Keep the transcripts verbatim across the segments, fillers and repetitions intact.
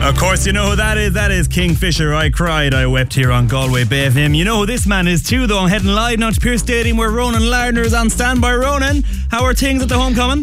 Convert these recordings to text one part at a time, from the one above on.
Of course, you know who that is. That is Kingfisher. I cried, I wept here on Galway Bay F M. You know who this man is too, though. I'm heading live now to Pearse Stadium where Ronan Lardner is on standby. Ronan, how are things at the homecoming?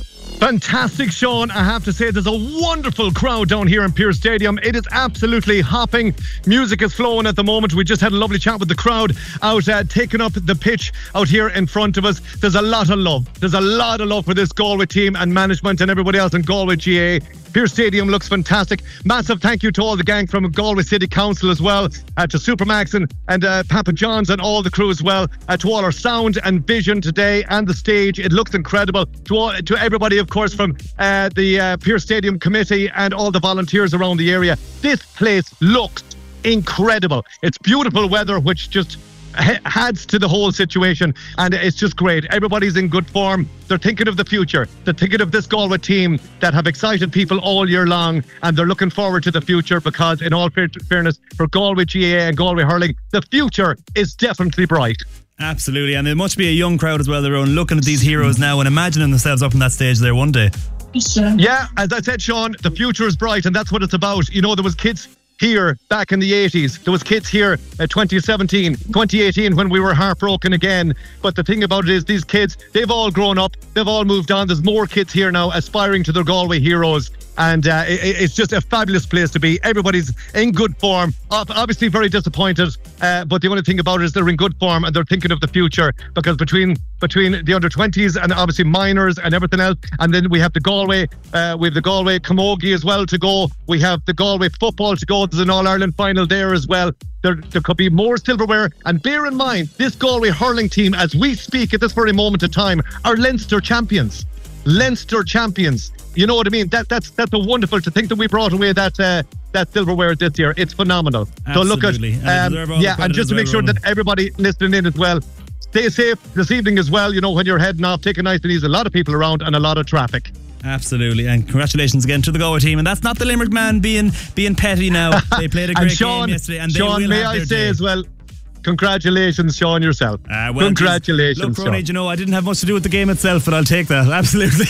Fantastic, Sean. I have to say there's a wonderful crowd down here in Pearse Stadium. It is absolutely hopping. Music is flowing at the moment. We just had a lovely chat with the crowd out uh, taking up the pitch out here in front of us. There's a lot of love. There's a lot of love for this Galway team and management and everybody else in Galway G A. Pearse Stadium looks fantastic. Massive thank you to all the gang from Galway City Council as well, uh, to Supermax and, and uh, Papa John's and all the crew as well, uh, to all our sound and vision today and the stage. It looks incredible. To all, to everybody, of course, from uh, the uh, Pearse Stadium committee and all the volunteers around the area. This place looks incredible. It's beautiful weather, which just adds to the whole situation, and it's just great. Everybody's in good form. They're thinking of the future. They're thinking of this Galway team that have excited people all year long, and they're looking forward to the future because, in all fairness, for Galway G A A and Galway Hurling, the future is definitely bright. Absolutely, and there must be a young crowd as well. They're looking at these heroes now and imagining themselves up on that stage there one day. Yeah, as I said, Sean, the future is bright, and that's what it's about. You know, there was kids here back in the eighties. There was kids here at twenty seventeen, twenty eighteen when we were heartbroken again. But the thing about it is these kids, they've all grown up. They've all moved on. There's more kids here now aspiring to their Galway heroes. And uh, it, it's just a fabulous place to be. Everybody's in good form. Obviously very disappointed. Uh, but the only thing about it is they're in good form and they're thinking of the future. Because between between the under twenties and obviously minors and everything else, and then we have the Galway, uh, we have the Galway Camogie as well to go. We have the Galway football to go. There's an All-Ireland final there as well. There, there could be more silverware. And bear in mind, this Galway hurling team, as we speak at this very moment of time, are Leinster champions. Leinster champions. You know what I mean? That that's that's a wonderful to think that we brought away that uh, that silverware this year. It's phenomenal. Absolutely. So look at um, yeah, and just to make sure that everybody listening in as well, stay safe this evening as well. You know, when you're heading off, take a nice and easy. A lot of people around and a lot of traffic. Absolutely, and congratulations again to the Galway team. And that's not the Limerick man being being petty now. They played a great Sean, game yesterday, and Sean, they will may have I their say day. as well, congratulations, Sean, yourself. Uh, well, congratulations, look, Ronnie, you know, I didn't have much to do with the game itself, but I'll take that. Absolutely.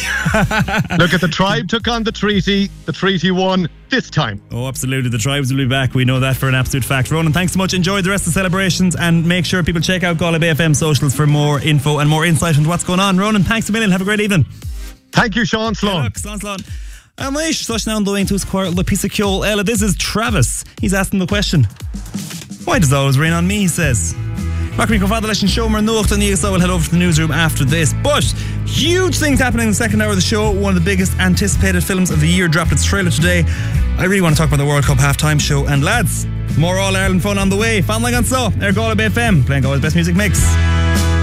Look at the tribe took on the treaty. The treaty won this time. Oh, absolutely. The tribes will be back. We know that for an absolute fact. Ronan, thanks so much. Enjoy the rest of the celebrations and make sure people check out Galway Bay F M socials for more info and more insight into what's going on. Ronan, thanks a million. Have a great evening. Thank you, Sean Sloan. Look, Sean Sloan. I'm Aish, such now doing to square the piece of coal. Ella, this is Travis. He's asking the question. Why does it always rain on me, he says. Macri Confada Leis and Shomer Nocht and Yesa will head over to the newsroom after this. But huge things happening in the second hour of the show. One of the biggest anticipated films of the year dropped its trailer today. I really want to talk about the World Cup halftime show. And lads, more All-Ireland fun on the way. Fan like on so. Air Galway Bay F M, playing Galway's best music mix.